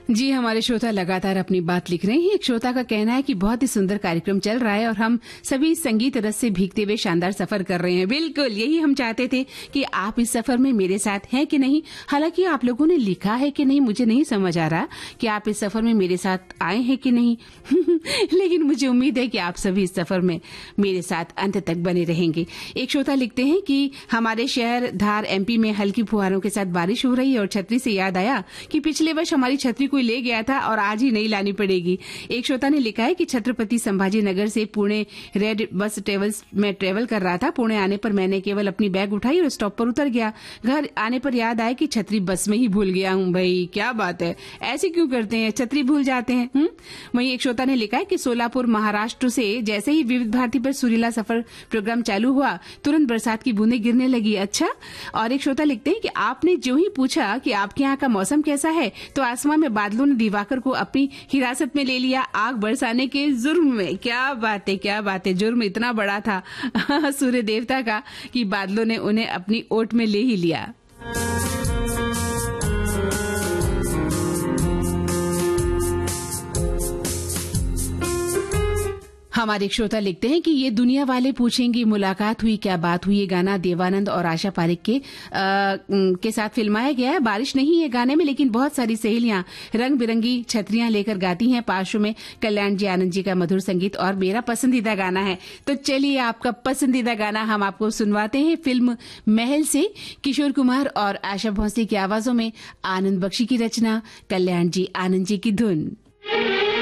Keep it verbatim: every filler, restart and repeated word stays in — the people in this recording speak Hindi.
जी, हमारे श्रोता लगातार अपनी बात लिख रहे हैं। एक श्रोता का कहना है कि बहुत ही सुंदर कार्यक्रम चल रहा है और हम सभी संगीत रस से भीगते हुए शानदार सफर कर रहे हैं। बिल्कुल यही हम चाहते थे कि आप इस सफर में मेरे साथ हैं कि नहीं। हालांकि आप लोगों ने लिखा है कि नहीं, मुझे नहीं समझ आ रहा कि आप इस सफर में मेरे साथ आए हैं कि नहीं लेकिन मुझे उम्मीद है कि आप सभी इस सफर में मेरे साथ अंत तक बने रहेंगे। एक श्रोता लिखते हैं कि हमारे शहर धार एमपी में हल्की फुहारों के साथ बारिश हो रही है और छतरी से याद आया कि पिछले वर्ष हमारी छतरी कोई ले गया था और आज ही नहीं लानी पड़ेगी। एक श्रोता ने लिखा है कि छत्रपति संभाजी नगर से पुणे रेड बस ट्रेवल्स में ट्रेवल कर रहा था। पुणे आने पर मैंने केवल अपनी बैग उठाई और स्टॉप पर उतर गया। घर आने पर याद आया कि छतरी बस में ही भूल गया हूँ। भाई क्या बात है, ऐसे क्यों करते हैं, छतरी भूल जाते हैं। हुँ? वहीं एक श्रोता ने लिखा है कि सोलापुर महाराष्ट्र से जैसे ही विविध भारती पर सुरीला सफर प्रोग्राम चालू हुआ तुरंत बरसात की बूंदें गिरने लगी। अच्छा। और एक श्रोता लिखते हैं कि आपने जो ही पूछा कि आपके यहाँ का मौसम कैसा है तो आसमान में बादलों ने दिवाकर को अपनी हिरासत में ले लिया आग बरसाने के जुर्म में। क्या बात है, क्या बात है, जुर्म इतना बड़ा था सूर्य देवता का कि बादलों ने उन्हें अपनी ओट में ले ही लिया। हमारे एक श्रोता लिखते हैं कि ये दुनिया वाले पूछेंगे मुलाकात हुई क्या बात हुई। ये गाना देवानंद और आशा पारिक के आ, के साथ फिल्माया गया है। बारिश नहीं है गाने में, लेकिन बहुत सारी सहेलियां रंग बिरंगी छतरियां लेकर गाती हैं। पार्श्व में कल्याण जी आनंद जी का मधुर संगीत और मेरा पसंदीदा गाना है। तो चलिए आपका पसंदीदा गाना हम आपको सुनवाते हैं। फिल्म महल से किशोर कुमार और आशा भोसले की आवाजों में, आनंद बख्शी की रचना, कल्याण जी आनंद जी की धुन।